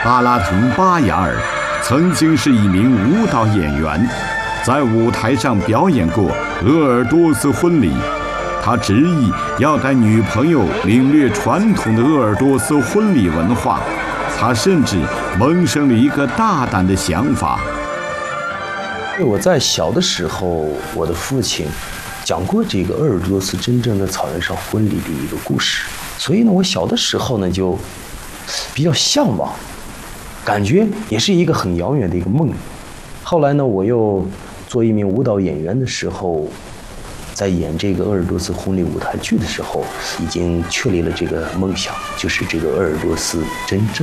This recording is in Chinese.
阿拉腾·巴雅尔曾经是一名舞蹈演员，在舞台上表演过鄂尔多斯婚礼。他执意要带女朋友领略传统的鄂尔多斯婚礼文化。他甚至萌生了一个大胆的想法。 我在小的时候，我的父亲讲过这个鄂尔多斯真正的草原上婚礼的一个故事，所以呢，我小的时候呢就比较向往，感觉也是一个很遥远的一个梦。后来呢，我又做一名舞蹈演员的时候，在演这个鄂尔多斯婚礼舞台剧的时候，已经确立了这个梦想，就是这个鄂尔多斯真正